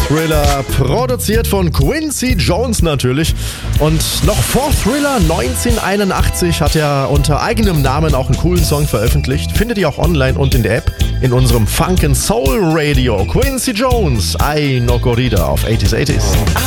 Thriller, produziert von Quincy Jones natürlich. Und noch vor Thriller 1981 hat er unter eigenem Namen auch einen coolen Song veröffentlicht. Findet ihr auch online und in der App in unserem Funk & Soul Radio. Quincy Jones, Ay No Corrida auf 80s.